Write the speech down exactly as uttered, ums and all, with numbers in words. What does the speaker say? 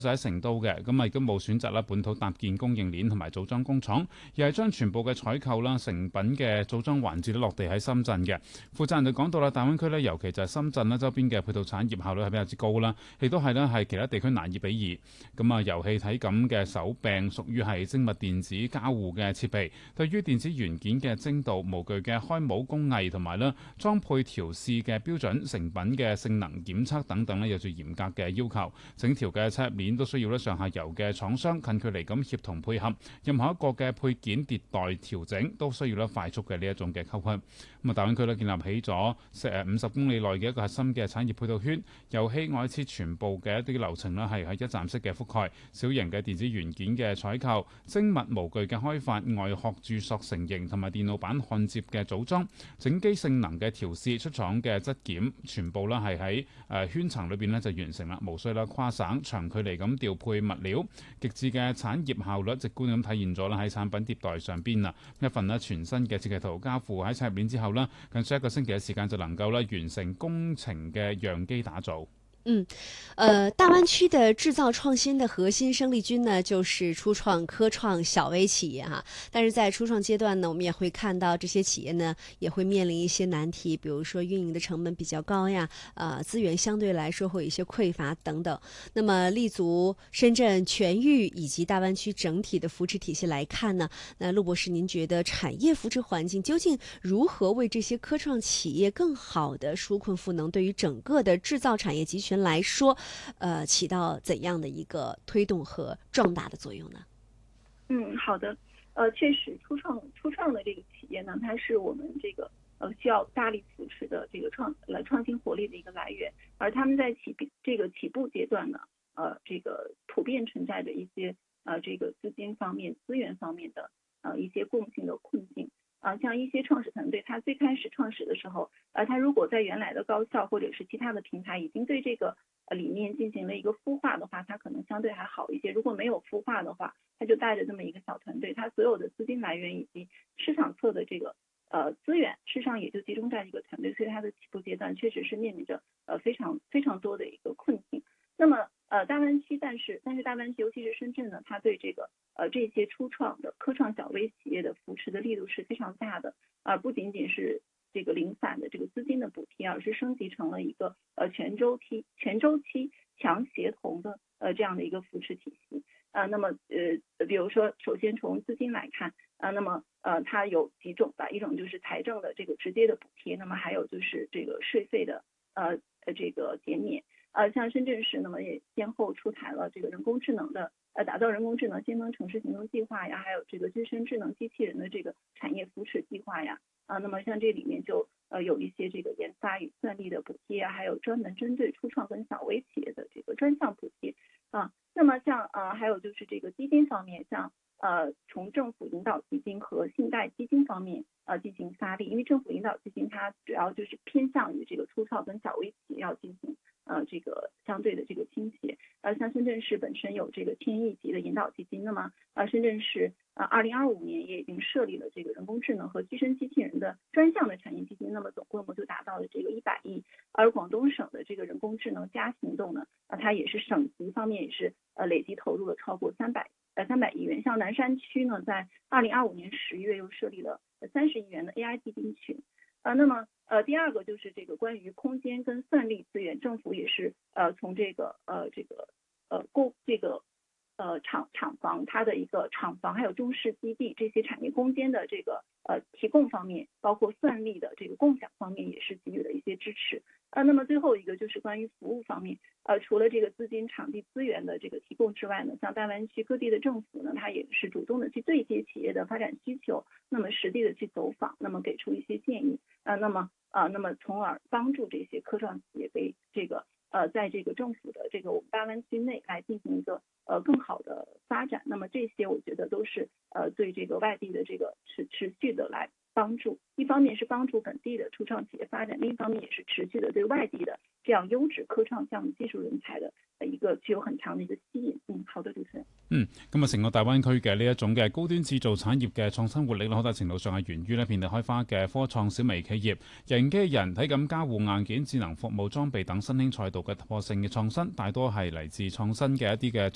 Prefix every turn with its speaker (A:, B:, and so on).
A: 就喺成都嘅，咁啊亦都冇選擇啦本土搭建供應鏈同埋組裝工廠，而係將全部嘅採購啦、成品嘅組裝環節都落地喺深圳嘅。負責人就講到啦，大灣區咧，尤其就係深圳啦周邊嘅配套產業效率係比較之高啦，亦都係咧係其他地區難以比擬。咁啊，遊戲體感嘅手柄屬於係精密電子交互嘅設備，對於電子元件嘅精度、模具嘅開模工藝同埋咧裝配調試嘅標準、成品嘅性能檢測等等咧，有住嚴格嘅要求。整條嘅產業鏈都需要咧上下游嘅廠商近距離咁協同配合，任何一個嘅配件迭代調整都需要咧快速嘅呢一種嘅溝通。咁啊，大灣區咧建立起咗誒五十公里內嘅一個核心嘅產業配套圈，遊戲外設全部嘅一啲流程咧係喺一站式嘅覆蓋，小型嘅電子元件嘅採購、精密模具嘅開發、外殼注塑成型同埋電路板焊接嘅組裝、整機性能嘅調試、出廠嘅質檢，全部啦係喺誒圈層裏邊咧就完成啦，無需啦跨省長距離咁調配物料，極致嘅產業效率直觀咁體現咗啦喺產品迭代上邊啊，一份咧全新嘅設計圖交付喺產業鏈之後啦，近上一個星期嘅時間就能夠咧完成工程嘅樣機打造。
B: 嗯，呃，大灣區的製造創新的核心生力軍呢，就是初創、科創、小微企業哈。但是在初創階段呢，我們也會看到這些企業呢，也會面臨一些難題，比如說運營的成本比較高呀，呃，資源相對來說會有一些匱乏等等。那麼立足深圳全域以及大灣區整體的扶持體系來看呢，那陸博士，您覺得產業扶持環境究竟如何為這些科創企業更好的紓困賦能，對於整個的製造產業集群來說，呃，起到怎樣的一個推動和壯大的作用呢？
C: 嗯，好的，呃，確實初創初創的這個企業呢，它是我們這個呃需要大力扶持的這個創來創新活力的一個來源，而他們在起這個起步階段呢，呃，這個普遍存在着一些呃這個資金方面、資源方面的呃一些共性的困境。啊，像一些創始團隊，他最開始創始的時候，呃，他如果在原來的高校或者是其他的平台已經對這個呃理念進行了一個孵化的話，他可能相對還好一些。如果沒有孵化的話，他就帶着這麼一個小團隊，他所有的資金來源以及市場側的這個呃資源，事實上也就集中在這個團隊，所以他的起步階段確實是面臨着呃非常非常多的一個困境。那麼呃大灣區，但是但是大灣區尤其是深圳呢，它對這個呃這些初創的科創小微企業的扶持的力度是非常大的，而、呃、不僅僅是這個零散的這個資金的補貼，而是升級成了一個呃全周期全周期強協同的呃這樣的一個扶持體系。呃那麼呃比如說首先從資金來看，呃那麼呃它有幾種吧，一種就是財政的這個直接的補貼，那麼還有就是這個稅費的呃呃這個減免。呃，像深圳市，那麼也先後出台了這個人工智能的，呃，打造人工智能先鋒城市行動計劃呀，還有這個自身智能機器人的這個產業扶持計劃呀，啊，那麼像這裡面就呃有一些這個研發與算力的補貼啊，還有專門針對初創跟小微企業的這個專項補貼啊。那麼像呃還有就是這個基金方面，像呃從政府引導基金和信貸基金方面呃進行發力，因為政府引導基金它主要就是偏向於這個初創跟小微企業要進行。呃，這個相對的這個傾斜，呃，像深圳市本身有這個千億級的引導基金，那麼呃，深圳市呃，二零二五年也已經設立了這個人工智能和具身機器人的專項的產業基金，那麼總規模就達到了這個一百億。而廣東省的這個人工智能加行動呢，呃，它也是省級方面也是呃累計投入了超過三百呃三百億元。像南山區呢，在二零二五年十月又設立了三十億元的 A I 基金群。呃，那麼呃，第二個就是這個關於空間跟算力資源，政府也是呃從這個呃這個呃購這個呃廠廠房它的一個廠房還有中試基地這些產業空間的這個呃提供方面，包括算力的這個共享方面也是給予了一些支持。呃，那麼最後一個就是關於服務方面，呃，除了這個資金、場地資源的這個提供之外呢，像大灣區各地的政府呢，它也是主動的去對接企業的發展需求，那麼實地的去走訪，那麼給出一些建議，呃，那麼呃，那麼從而幫助這些科創企業為這個呃，在這個政府的這個我們大灣區內來進行一個呃更好的發展。那麼這些我覺得都是呃對這個外地的這個持持續的來幫助，一方面是幫助本地的初創企業發展，另一方面也是持續的對外地的這樣優質科創項目技術人才的一個具有很強的一個吸引。嗯，好的，主持人。
A: 嗯，咁啊，成個大灣區嘅呢一種嘅高端製造產業嘅創新活力，好大程度上係源於呢遍地開花嘅科創小微企業，人機人體感交互硬件、智能服務裝備等新興賽道嘅突破性嘅創新，大多係嚟自創新嘅一啲嘅